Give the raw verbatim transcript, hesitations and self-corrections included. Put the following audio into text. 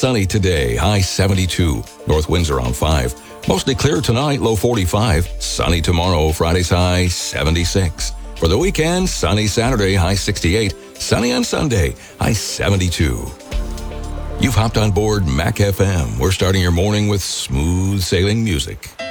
sunny today, high seventy-two. North winds around five. Mostly clear tonight, low forty-five. Sunny tomorrow, Friday's high seventy-six. For the weekend, sunny Saturday, high sixty-eight. Sunny on Sunday, high seventy-two. You've hopped on board Mac F M. We're starting your morning with smooth sailing music.